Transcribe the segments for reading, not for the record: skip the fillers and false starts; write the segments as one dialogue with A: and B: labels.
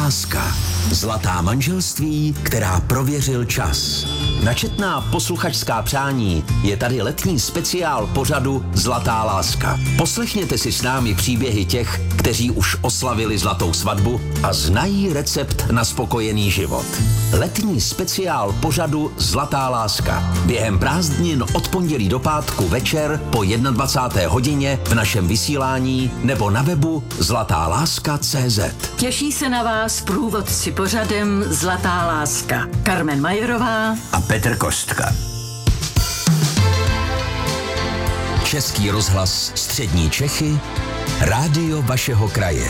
A: láska. Zlatá manželství, která prověřil čas. Na četná posluchačská přání je tady letní speciál pořadu Zlatá láska. Poslechněte si s námi příběhy těch, kteří už oslavili zlatou svatbu a znají recept na spokojený život. Letní speciál pořadu Zlatá láska. Během prázdnin od pondělí do pátku večer po 21. hodině v našem vysílání nebo na webu zlatáláska.cz.
B: Těší se na vás průvodci pořadem Zlatá láska. Carmen Majerová
A: A Petr Kostka. Český rozhlas Střední Čechy, rádio vašeho kraje.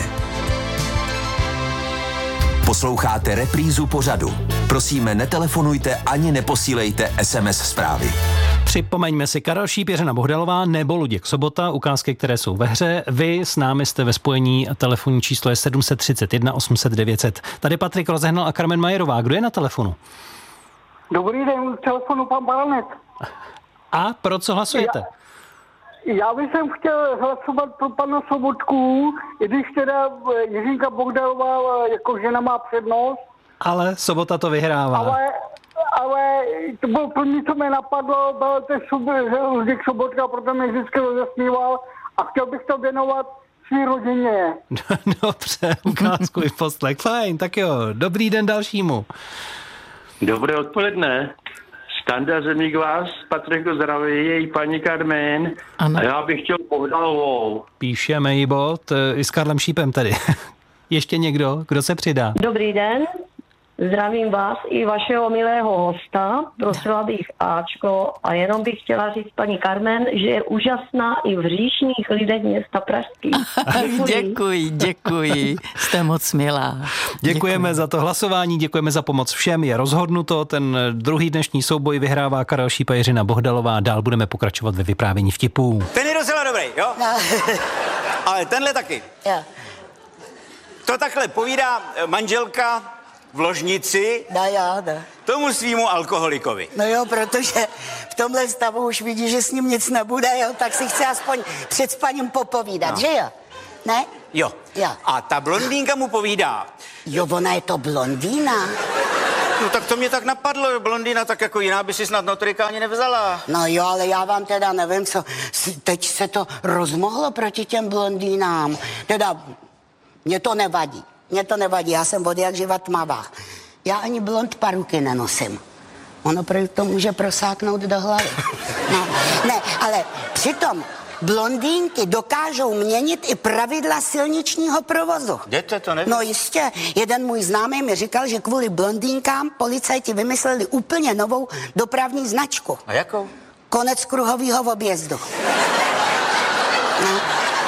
A: Posloucháte reprízu pořadu. Prosíme, netelefonujte ani neposílejte SMS zprávy.
C: Připomeňme si Karel Šíp, Jiřina Bohdalová nebo Luděk Sobota, ukázky, které jsou ve hře. Vy s námi jste ve spojení, telefonní číslo je 731 800 900. Tady Patrik Rozehnal a Carmen Majerová. Kdo je na telefonu?
D: Dobrý den, k telefonu pan Baranek.
C: A pro co hlasujete?
D: Já bych chtěl hlasovat pro pana Sobotku, i když teda Jiřinka Bohdalová jako žena má přednost.
C: Ale Sobota to vyhrává.
D: Ale to bylo první, co mě napadlo, byl ten Luděk Sobotka, proto mě vždycky rozesmíval a chtěl bych to věnovat svý rodině.
C: Dobře, ukázku i poslech. Fajn, tak jo, dobrý den dalšímu.
E: Dobré odpoledne. Standa Zemík vás, Patrik zdraví, její paní Carmen.
B: Ano.
E: A já bych chtěl Bohdalovou.
C: Píšeme jí bod, i s Karlem Šípem tedy. Ještě někdo? Kdo se přidá?
F: Dobrý den, zdravím vás i vašeho milého hosta, prosila bych Ačko a jenom bych chtěla říct paní Carmen, že je úžasná i v říšných lidech města Pražských.
B: Děkuji, jste moc milá.
C: Děkujeme za to hlasování, děkujeme za pomoc všem, je rozhodnuto, ten druhý dnešní souboj vyhrává Karel Šíp a Jiřina Bohdalová, dál budeme pokračovat ve vyprávění vtipů.
G: Ten je docela dobrý, jo? No. Ale tenhle taky.
H: Jo.
G: To takhle povídá manželka v ložnici
H: No.
G: tomu svýmu alkoholikovi.
H: No jo, protože v tomhle stavu už vidí, že s ním nic nebude, jo, tak si chce aspoň před spaním popovídat, že jo? Ne?
G: Jo.
H: Jo.
G: A ta blondýnka mu povídá.
H: Jo, ona je to blondýna.
G: No tak to mě tak napadlo, blondýna, tak jako jiná by si snad notrika ani nevzala.
H: No jo, ale já vám teda nevím, co, teď se to rozmohlo proti těm blondýnám. Teda, mně to nevadí, já jsem od jak živa tmavá. Já ani blond paruky nenosím. Ono to může prosáknout do hlavy. No, ne, ale přitom blondýnky dokážou měnit i pravidla silničního provozu.
G: Jděte, to nevím.
H: No jistě, jeden můj známý mi říkal, že kvůli blondýnkám policajti vymysleli úplně novou dopravní značku.
G: A jakou?
H: Konec kruhového objezdu. No.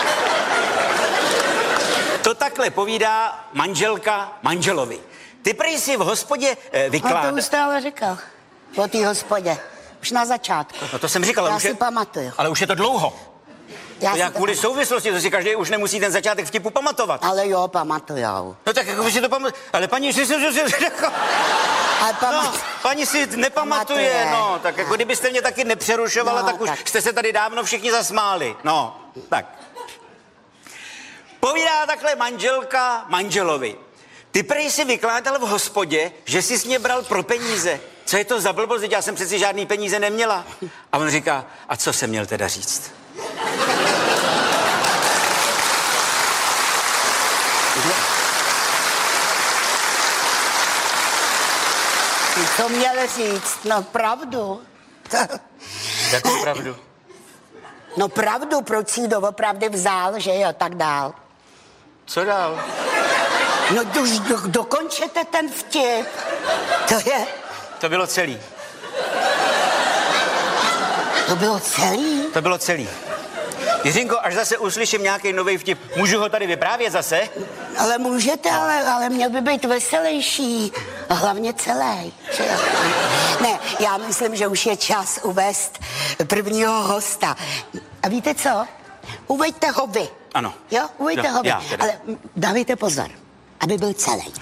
G: To takhle povídá manželka manželovi. Ty prý si v hospodě
H: No
G: vykládá.
H: to už jste ale říkal. O té hospodě. Už na začátku.
G: No to jsem říkal, ale
H: Já
G: už
H: si
G: je...
H: pamatuju.
G: Ale už je to dlouho.
H: Já
G: To
H: si
G: jak kvůli souvislosti, to si každý už nemusí ten začátek vtipu pamatovat.
H: Ale jo, pamatujou.
G: No tak jako vy si to pamatujete. Ale paní si...
H: Ale
G: No, paní si nepamatuje,
H: Pamatuje.
G: no. Tak jako kdybyste mě taky nepřerušovala,
H: No,
G: tak už
H: tak.
G: jste se tady dávno všichni zasmáli. No, tak. Povídá takhle manželka manželovi. Ty prej si vykládal v hospodě, že jsi s mě bral pro peníze. Co je to za blbost? Já jsem přeci žádný peníze neměla. A on říká, a co jsem měl teda říct?
H: Co měl říct? No pravdu.
G: Jakou pravdu?
H: No pravdu, proč si ji doopravdy vzal, že jo, tak dál.
G: Co dál?
H: No už dokončete ten vtip.
G: To bylo celý.
H: To bylo celý?
G: To bylo celý. Jiřinko, až zase uslyším nějaký nový vtip, můžu ho tady vyprávět zase?
H: Ale můžete, ale měl by být veselější. A hlavně celý. Ne, já myslím, že už je čas uvést prvního hosta. A víte co? Uveďte ho vy.
G: Ano.
H: Jo, uveďte
G: Jo,
H: ho vy.
G: já teda.
H: Ale dávejte pozor, aby byl celý.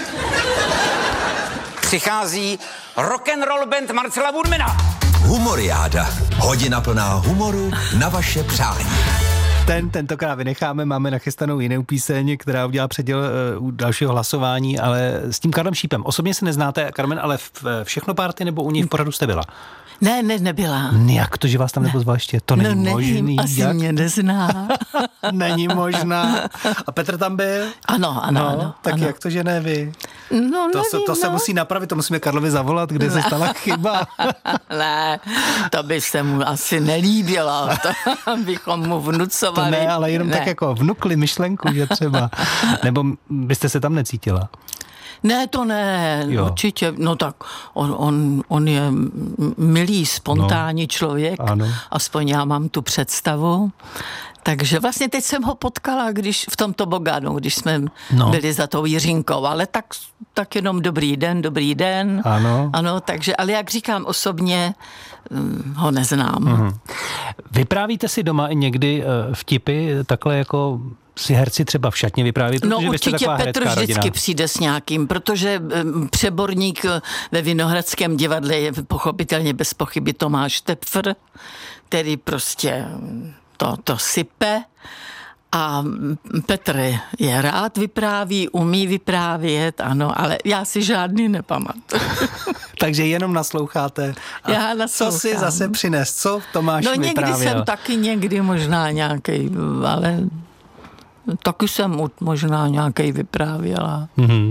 G: Přichází rock'n'roll band Marcela Woodmana.
A: Humoriáda. Hodina plná humoru na vaše přání.
C: Tentokrát vynecháme, máme nachystanou jinou píseň, která udělá předěl u dalšího hlasování, ale s tím Karlem Šípem. Osobně se neznáte, Carmen, ale Všechno party nebo u něj v pořadu jste byla?
B: Ne, nebyla.
C: Jak to, že vás tam nepozval ještě? To není možný.
B: Nevím, asi mě nezná.
C: Není možná. A Petr tam byl?
B: Ano.
C: Tak
B: ano.
C: Jak to, že ne vy?
B: No,
C: To se musí napravit, to musíme Karlovi zavolat, kde se stala chyba.
B: Ne, to by se mu asi nelíbilo, to bychom mu vnucovali.
C: To ne, ale jenom tak jako vnukli myšlenku, že třeba. Nebo byste se tam necítila?
B: Ne, to ne,
C: jo.
B: Určitě, no tak on je milý, spontánní člověk,
C: ano.
B: Aspoň já mám tu představu. Takže vlastně teď jsem ho potkala, když v tom tobogánu, když jsme byli za tou Jiřinkou, ale tak jenom dobrý den. Ano, takže, ale jak říkám osobně, ho neznám.
C: Vyprávíte si doma i někdy vtipy, takhle jako si herci třeba v šatně vypráví, protože vy jste taková herecká rodina.
B: Petr vždycky přijde s nějakým, protože přeborník ve Vinohradském divadle je pochopitelně bez pochyby Tomáš Tepfr, který prostě to sype. A Petr je rád vypráví, umí vyprávět, ano, ale já si žádný nepamatuju.
C: Takže jenom nasloucháte.
B: Já naslouchám.
C: Co si zase přines? Co Tomáš vyprávěl?
B: No někdy jsem taky možná nějaký, ale taky jsem možná nějaký vyprávěla.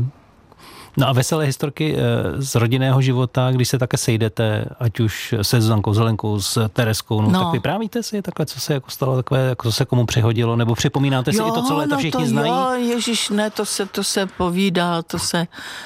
C: No a veselé historky z rodinného života, když se také sejdete, ať už se Zuzankou Zelenkou, s Tereskou, tak vyprávíte si takhle, co se jako stalo, takové, jako co se komu přihodilo, nebo připomínáte si i to, co léta všichni znají?
B: Jo, ježiš, ne, to se povídá, to se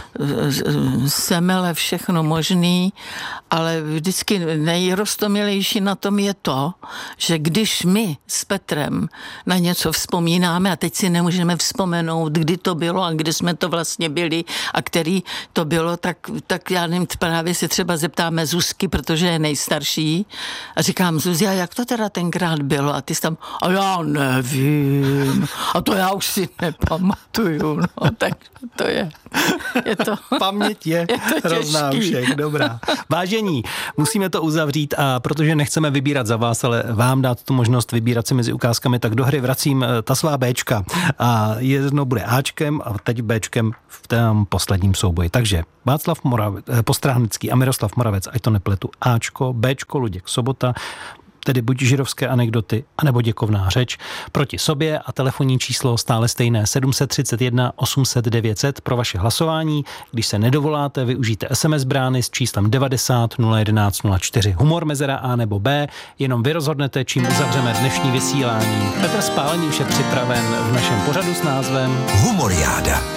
B: semele všechno možný, ale vždycky nejrostomilejší na tom je to, že když my s Petrem na něco vzpomínáme a teď si nemůžeme vzpomenout, kdy to bylo a kdy jsme to vlastně byli a který to bylo, tak já nevím, právě si třeba zeptáme Zuzky, protože je nejstarší a říkám, Zuzi, a jak to teda tenkrát bylo? A ty jsi tam, a já nevím, a to já už si nepamatuju, tak to je to.
C: Paměť je hrozná u všech, dobrá. Vážení, musíme to uzavřít a protože nechceme vybírat za vás, ale vám dát tu možnost vybírat si mezi ukázkami, tak do hry vracím ta svá Bčka a jedno bude Ačkem a teď Bčkem v tom posledním souboji. Takže Václav Postráhnický a Miroslav Moravec, ať to nepletu, Ačko, Bčko, Luděk Sobota, tedy buď židovské anekdoty, anebo děkovná řeč proti sobě a telefonní číslo stále stejné 731 800 900 pro vaše hlasování. Když se nedovoláte, využijte SMS brány s číslem 90 011 04. Humor mezera A nebo B, jenom vy rozhodnete, čím uzavřeme dnešní vysílání. Petr Spálený už je připraven v našem pořadu s názvem
A: Humoriáda.